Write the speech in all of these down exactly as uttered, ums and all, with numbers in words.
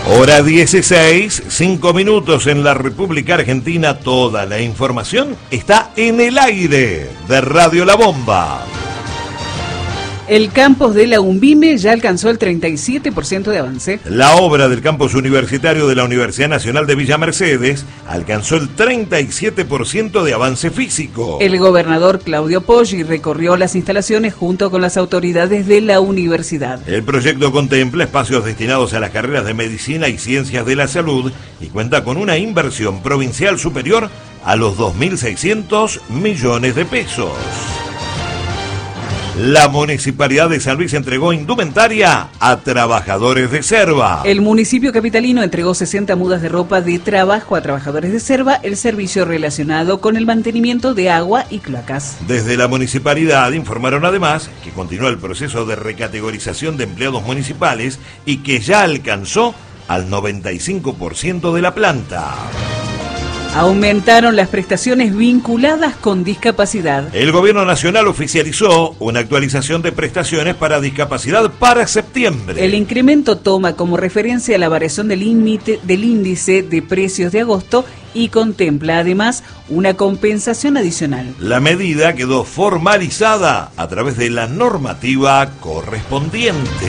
Hora dieciséis, cinco minutos en la República Argentina. Toda la información está en el aire de Radio La Bomba. El campus de la UNVIME ya alcanzó el treinta y siete por ciento de avance. La obra del campus universitario de la Universidad Nacional de Villa Mercedes alcanzó el treinta y siete por ciento de avance físico. El gobernador Claudio Poggi recorrió las instalaciones junto con las autoridades de la universidad. El proyecto contempla espacios destinados a las carreras de medicina y ciencias de la salud y cuenta con una inversión provincial superior a los dos mil seiscientos millones de pesos. La Municipalidad de San Luis entregó indumentaria a trabajadores de Serva. El municipio capitalino entregó sesenta mudas de ropa de trabajo a trabajadores de Serva, el servicio relacionado con el mantenimiento de agua y cloacas. Desde la municipalidad informaron además que continúa el proceso de recategorización de empleados municipales y que ya alcanzó al noventa y cinco por ciento de la planta. Aumentaron las prestaciones vinculadas con discapacidad. El gobierno nacional oficializó una actualización de prestaciones para discapacidad para septiembre. El incremento toma como referencia la variación del índice, del índice de precios de agosto y contempla además una compensación adicional. La medida quedó formalizada a través de la normativa correspondiente.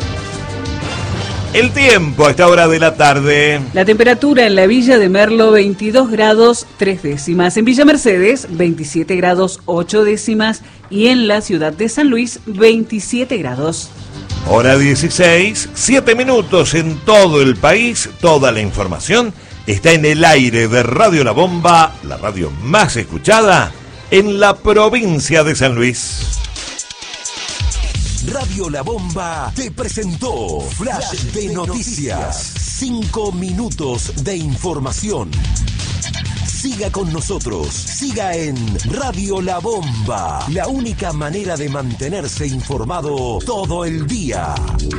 El tiempo a esta hora de la tarde. La temperatura en la Villa de Merlo, veintidós grados tres décimas. En Villa Mercedes, veintisiete grados ocho décimas. Y en la ciudad de San Luis, veintisiete grados. Hora dieciséis, siete minutos en todo el país. Toda la información está en el aire de Radio La Bomba, la radio más escuchada en la provincia de San Luis. Radio La Bomba te presentó Flash de Noticias. Cinco minutos de información. Siga con nosotros. Siga en Radio La Bomba. La única manera de mantenerse informado todo el día.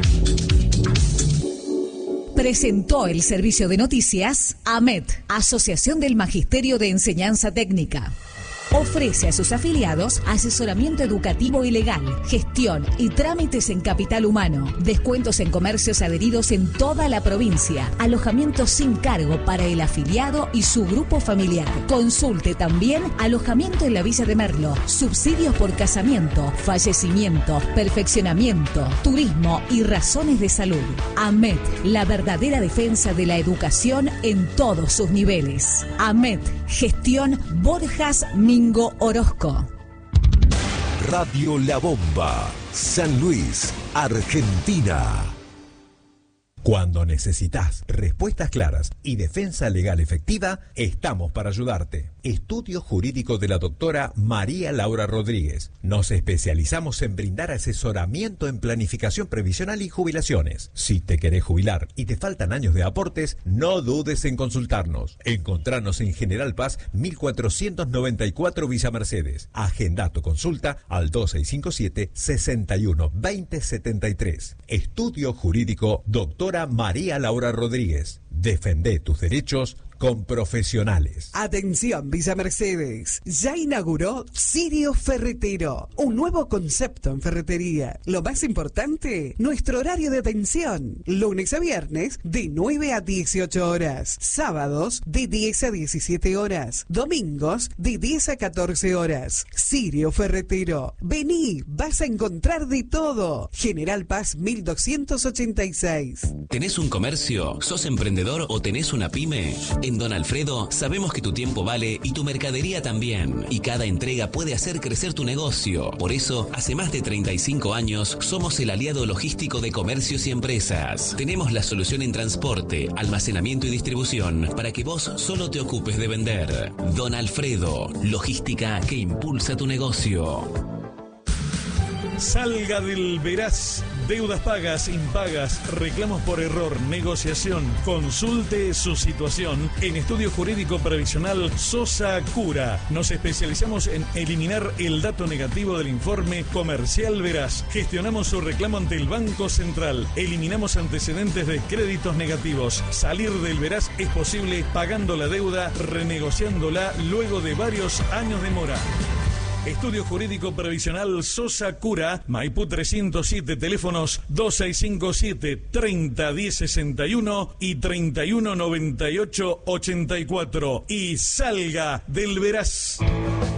Presentó el servicio de noticias AMET, Asociación del Magisterio de Enseñanza Técnica. Ofrece a sus afiliados asesoramiento educativo y legal, gestión y trámites en capital humano, descuentos en comercios adheridos en toda la provincia, alojamiento sin cargo para el afiliado y su grupo familiar. Consulte también alojamiento en la Villa de Merlo, subsidios por casamiento, fallecimiento, perfeccionamiento, turismo y razones de salud. AMET, la verdadera defensa de la educación en todos sus niveles. AMET, gestión Borjas Mingo Orozco. Radio La Bomba, San Luis, Argentina. Cuando necesitas respuestas claras y defensa legal efectiva, estamos para ayudarte. Estudio jurídico de la doctora María Laura Rodríguez. Nos especializamos en brindar asesoramiento en planificación previsional y jubilaciones. Si te querés jubilar y te faltan años de aportes, no dudes en consultarnos. Encontranos en General Paz mil cuatrocientos noventa y cuatro Villa Mercedes. Agenda tu consulta al dos seis cinco siete, seis uno dos cero siete tres. Estudio jurídico doctora María Laura Rodríguez. Defende tus derechos con profesionales. Atención Villa Mercedes, ya inauguró Sirio Ferretero, un nuevo concepto en ferretería. Lo más importante, nuestro horario de atención, lunes a viernes de nueve a dieciocho horas, sábados de diez a diecisiete horas, domingos de diez a catorce horas. Sirio Ferretero, vení, vas a encontrar de todo. General Paz mil doscientos ochenta y seis. ¿Tenés un comercio? ¿Sos emprendedor o tenés una pyme? En Don Alfredo sabemos que tu tiempo vale y tu mercadería también. Y cada entrega puede hacer crecer tu negocio. Por eso, hace más de treinta y cinco años, somos el aliado logístico de comercios y empresas. Tenemos la solución en transporte, almacenamiento y distribución para que vos solo te ocupes de vender. Don Alfredo, logística que impulsa tu negocio. Salga del veraz. Deudas pagas, impagas, reclamos por error, negociación. Consulte su situación en Estudio Jurídico Previsional Sosa Cura. Nos especializamos en eliminar el dato negativo del informe comercial veraz. Gestionamos su reclamo ante el Banco Central. Eliminamos antecedentes de créditos negativos. Salir del veraz es posible pagando la deuda, renegociándola luego de varios años de mora. Estudio Jurídico Previsional Sosa Cura, Maipú trescientos siete, teléfonos dos seis cinco siete, treinta diez sesenta y uno y treinta y uno noventa y ocho ochenta y cuatro. Y salga del veraz.